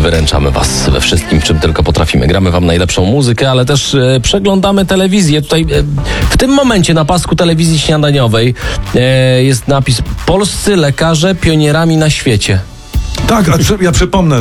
wyręczamy was we wszystkim, w czym tylko potrafimy. Gramy wam najlepszą muzykę, ale też przeglądamy telewizję. Tutaj w tym momencie na pasku telewizji śniadaniowej jest napis: polscy lekarze pionierami na świecie. Tak, a ja przypomnę,